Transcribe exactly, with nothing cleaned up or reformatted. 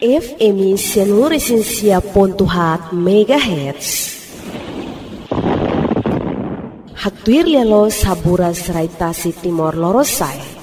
F M seluruh esensia pontuhat megahertz. Hatuir lelo sabura serai tasi timor lorosai.